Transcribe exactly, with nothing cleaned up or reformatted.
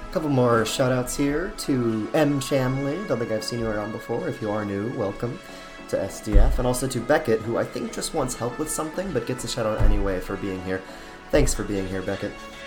A couple more shout-outs here to M. Chamley. Don't think I've seen you around before. If you are new, welcome to S D F. And also to Beckett, who I think just wants help with something, but gets a shout-out anyway for being here. Thanks for being here, Beckett.